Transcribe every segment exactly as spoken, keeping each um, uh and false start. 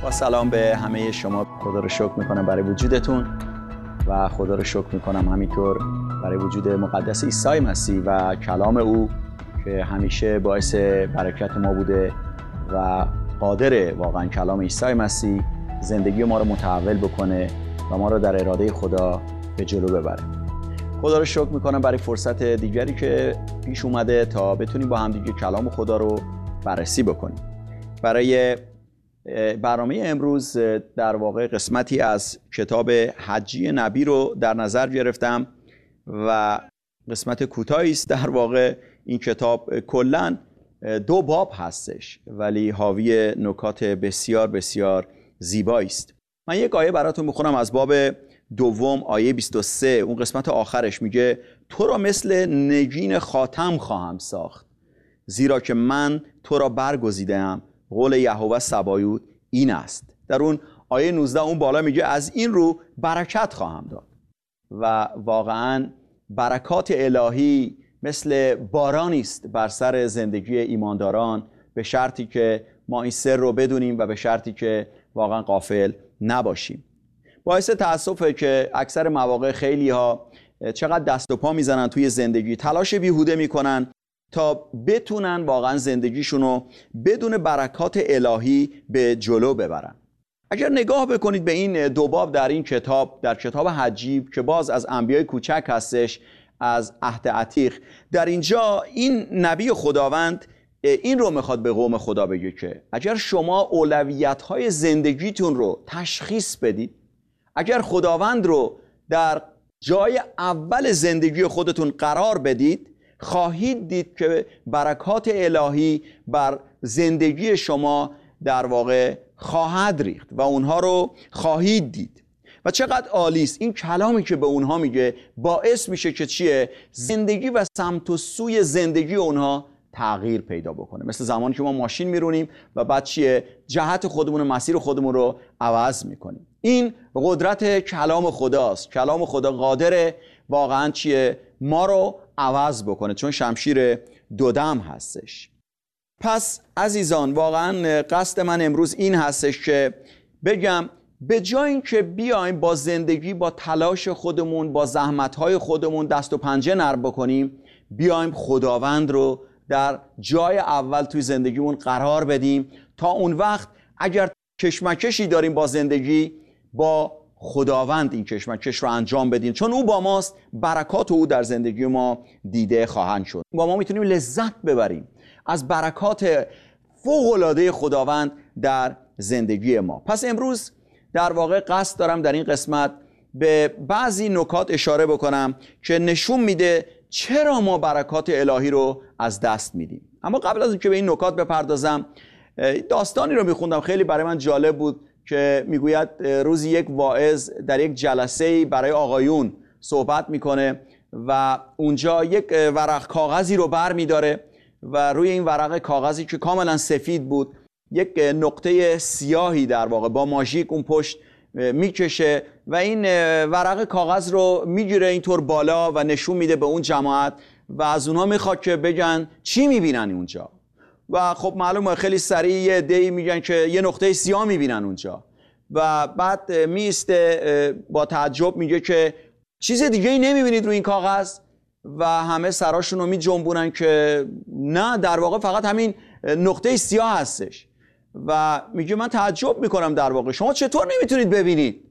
با سلام به همه شما. خدا رو شکر میکنم برای وجودتون و خدا رو شکر میکنم همینطور برای وجود مقدس عیسی مسیح و کلام او که همیشه باعث برکت ما بوده و قادره واقعا کلام عیسی مسیح زندگی ما رو متحول بکنه و ما رو در اراده خدا به جلو ببره. خدا رو شکر میکنم برای فرصت دیگری که پیش اومده تا بتونیم با هم دیگه کلام خدا رو بررسی بکنیم. برای برنامه امروز در واقع قسمتی از کتاب حجی نبی رو در نظر گرفتم و قسمت کوتاهی است. در واقع این کتاب کلاً دو باب هستش ولی حاوی نکات بسیار بسیار زیبایی است. من یک آیه براتون میخونم از باب دوم آیه بیست و سه. اون قسمت آخرش میگه تو را مثل نگین خاتم خواهم ساخت، زیرا که من تو را برگزیدم. قول یهوه سبایوت این است. در اون آیه نوزده اون بالا میگه از این رو برکت خواهم داد و واقعا برکات الهی مثل بارانی است بر سر زندگی ایمانداران، به شرطی که ما این سر رو بدونیم و به شرطی که واقعا غافل نباشیم. باعث تأسفه که اکثر مواقع خیلی ها چقدر دست و پا میزنن توی زندگی، تلاش بیهوده میکنن تا بتونن واقعا زندگیشونو بدون برکات الهی به جلو ببرن. اگر نگاه بکنید به این دو باب در این کتاب، در کتاب حجی که باز از انبیای کوچک هستش، از عهد عتیق، در اینجا این نبی خداوند این رو میخواد به قوم خدا بگه که اگر شما اولویت‌های زندگیتون رو تشخیص بدید، اگر خداوند رو در جای اول زندگی خودتون قرار بدید، خواهید دید که برکات الهی بر زندگی شما در واقع خواهد ریخت و اونها رو خواهید دید. و چقدر عالی است این کلامی که به اونها میگه، باعث میشه که چیه؟ زندگی و سمت و سوی زندگی اونها تغییر پیدا بکنه. مثل زمانی که ما ماشین میرونیم و بعد چیه؟ جهت خودمون، مسیر خودمون رو عوض میکنیم. این قدرت کلام خداست. کلام خدا قادره واقعا چیه؟ ما رو عوض بکنه، چون شمشیر دودم هستش. پس عزیزان واقعا قصد من امروز این هستش که بگم به جای این که بیایم با زندگی، با تلاش خودمون، با زحمت‌های خودمون دست و پنجه نرم بکنیم، بیایم خداوند رو در جای اول توی زندگیمون قرار بدیم تا اون وقت اگر کشمکشی داریم با زندگی، با خداوند این کشمکش رو انجام بدیم، چون او با ماست. برکات او در زندگی ما دیده خواهند شد. با ما میتونیم لذت ببریم از برکات فوق‌العاده خداوند در زندگی ما. پس امروز در واقع قصد دارم در این قسمت به بعضی نکات اشاره بکنم که نشون میده چرا ما برکات الهی رو از دست میدیم. اما قبل از اینکه به این نکات بپردازم، داستانی رو میخوندم، خیلی برای من جالب بود که میگوید روزی یک واعظ در یک جلسه برای آقایون صحبت میکنه و اونجا یک ورق کاغذی رو بر میداره و روی این ورق کاغذی که کاملا سفید بود یک نقطه سیاهی در واقع با ماژیک اون پشت میکشه و این ورق کاغذ رو میگیره اینطور بالا و نشون میده به اون جماعت و از اونها میخواد که بگن چی میبینن اونجا. و خب معلومه خیلی سریع یه عده‌ای میگن که یه نقطه سیاه میبینن اونجا و بعد میسته با تعجب میگه که چیز دیگه ای نمیبینید روی این کاغذ؟ و همه سراشون رو میجنبونن که نه، در واقع فقط همین نقطه سیاه هستش. و میگه من تعجب میکنم در واقع شما چطور نمیتونید ببینید؟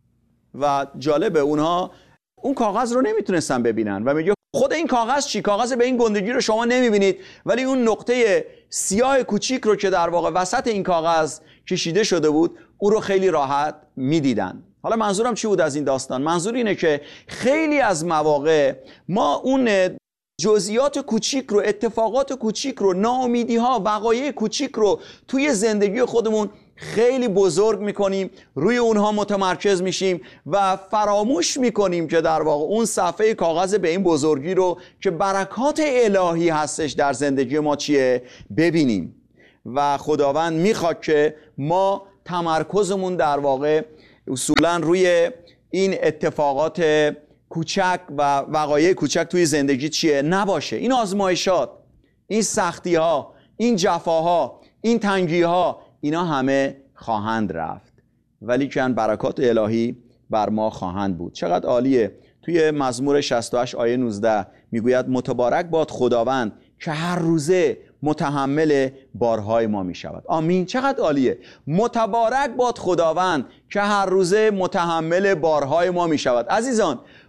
و جالبه اونها اون کاغذ رو نمیتونستن ببینن و میگه خود این کاغذ چی؟ کاغذ به این گندگی رو شما نمیبینید، ولی اون نقطه سیاه کوچیک رو که در واقع وسط این کاغذ کشیده شده بود، اون رو خیلی راحت میدیدن. حالا منظورم چی بود از این داستان؟ منظور اینه که خیلی از مواقع ما اون جزئیات کوچیک رو، اتفاقات کوچیک رو، ناامیدی ها، وقایع کوچیک رو توی زندگی خودمون خیلی بزرگ میکنیم، روی اونها متمرکز میشیم و فراموش میکنیم که در واقع اون صفحه کاغذ به این بزرگی رو که برکات الهی هستش در زندگی ما چیه ببینیم. و خداوند میخواد که ما تمرکزمون در واقع اصولا روی این اتفاقات کوچک و وقایع کوچک توی زندگی چیه نباشه. این آزمایشات، این سختی ها، این جفاها، این تنگی ها، اینا همه خواهند رفت، ولی که برکات الهی بر ما خواهند بود. چقدر عالیه. توی مزمور شصت و هشت آیه نوزده میگوید متبارک باد خداوند که هر روزه متحمل بارهای ما می شود. آمین. چقدر عالیه. متبارک باد خداوند که هر روزه متحمل بارهای ما می شود. عزیزان،